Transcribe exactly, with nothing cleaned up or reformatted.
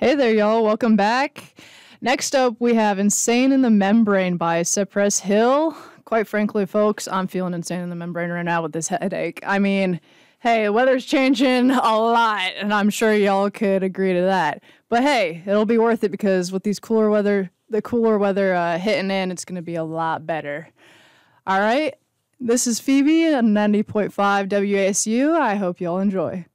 Hey there, y'all. Welcome back. Next up, we have Insane in the Membrane by Cypress Hill. Quite frankly, folks, I'm feeling insane in the membrane right now with this headache. I mean, hey, the weather's changing a lot, and I'm sure y'all could agree to that. But hey, it'll be worth it because with these cooler weather, the cooler weather uh, hitting in, it's going to be a lot better. All right, this is Phoebe on ninety point five W A S U. I hope y'all enjoy.